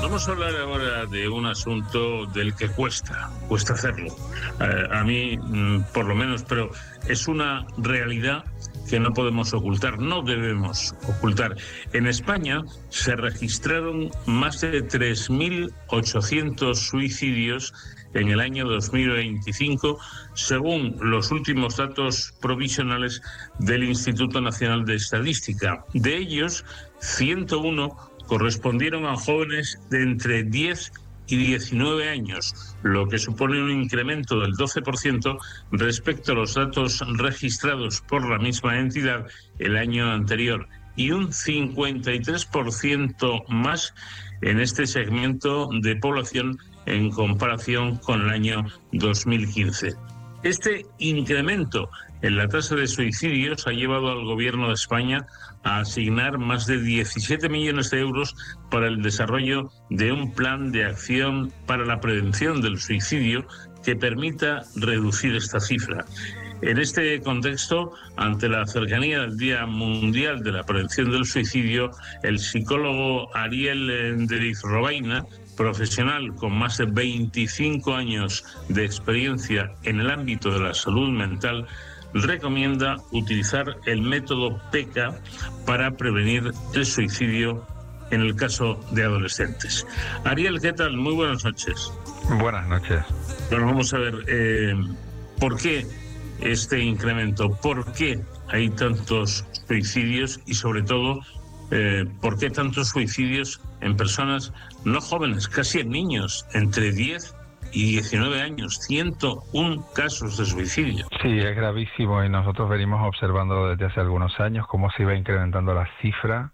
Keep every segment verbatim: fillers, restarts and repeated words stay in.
Vamos a hablar ahora de un asunto del que cuesta, cuesta hacerlo. Eh, a mí, por lo menos, pero es una realidad que no podemos ocultar, no debemos ocultar. En España se registraron más de tres mil ochocientos suicidios en el año dos mil veinticinco, según los últimos datos provisionales del Instituto Nacional de Estadística. De ellos, ciento uno correspondieron a jóvenes de entre diez y diecinueve años, lo que supone un incremento del doce por ciento respecto a los datos registrados por la misma entidad el año anterior, y un cincuenta y tres por ciento más en este segmento de población en comparación con el año dos mil quince. Este incremento en la tasa de suicidios ha llevado al Gobierno de España a asignar más de diecisiete millones de euros para el desarrollo de un plan de acción para la prevención del suicidio que permita reducir esta cifra. En este contexto, ante la cercanía del Día Mundial de la Prevención del Suicidio, el psicólogo Ariel Enderiz Robaina, profesional con más de veinticinco años de experiencia en el ámbito de la salud mental, recomienda utilizar el método P E C A para prevenir el suicidio en el caso de adolescentes. Ariel, ¿qué tal? Muy buenas noches. Buenas noches. Bueno, vamos a ver, eh, ¿por qué este incremento? ¿Por qué hay tantos suicidios? Y sobre todo, eh, ¿por qué tantos suicidios en personas no jóvenes, casi en niños, entre diez y diecinueve años? ciento uno casos de suicidio. Sí, es gravísimo y nosotros venimos observándolo desde hace algunos años, cómo se iba incrementando la cifra,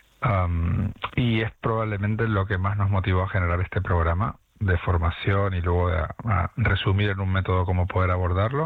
um, y es probablemente lo que más nos motivó a generar este programa de formación y luego a, a resumir en un método cómo poder abordarlo.